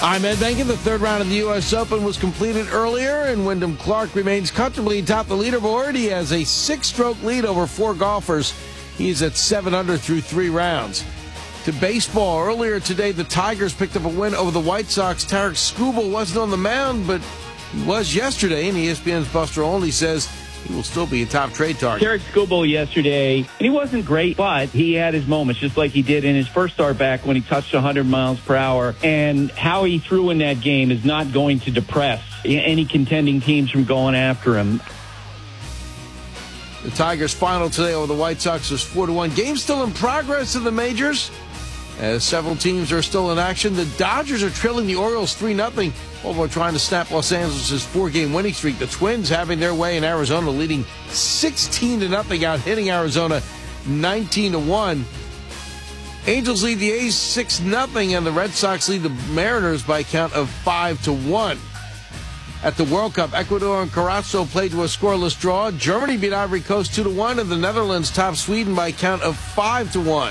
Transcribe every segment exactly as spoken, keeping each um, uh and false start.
I'm Ed Benkin. The third round of the U S Open was completed earlier, and Wyndham Clark remains comfortably atop the leaderboard. He has a six-stroke lead over four golfers. He's at seven under through three rounds. To baseball, earlier today, the Tigers picked up a win over the White Sox. Tarik Skubal wasn't on the mound, but he was yesterday, and E S P N's Buster Olney says he will still be a top trade target. Tarik Skubal yesterday, and he wasn't great, but he had his moments, just like he did in his first start back when he touched one hundred miles per hour. And how he threw in that game is not going to depress any contending teams from going after him. The Tigers' final today over the White Sox was four to one. Game still in progress in the majors, as several teams are still in action. The Dodgers are trailing the Orioles three nothing, although trying to snap Los Angeles' four-game winning streak. The Twins having their way in Arizona, leading sixteen to nothing, out hitting Arizona nineteen to one. Angels lead the A's six nothing, and the Red Sox lead the Mariners by a count of five to one. At the World Cup, Ecuador and Curaçao played to a scoreless draw. Germany beat Ivory Coast two to one, and the Netherlands topped Sweden by a count of five to one.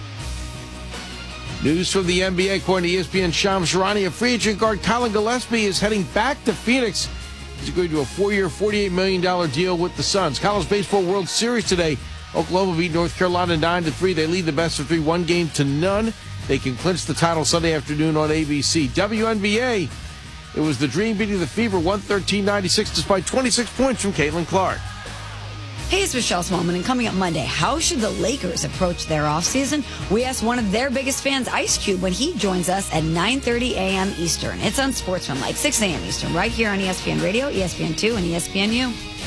News from the N B A, according to E S P N's Shams Charania, a free agent guard Colin Gillespie is heading back to Phoenix. He's agreed to a four-year, forty-eight million dollars deal with the Suns. College Baseball World Series today. Oklahoma beat North Carolina nine to three. They lead the best of three, one game to none. They can clinch the title Sunday afternoon on A B C. W N B A, it was the Dream beating the Fever one thirteen ninety-six despite twenty-six points from Caitlin Clark. Hey, it's Michelle Smallman, and coming up Monday, how should the Lakers approach their offseason? We asked one of their biggest fans, Ice Cube, when he joins us at nine thirty a.m. Eastern. It's on Sportsman, like six a.m. Eastern, right here on E S P N Radio, E S P N two, and E S P N U.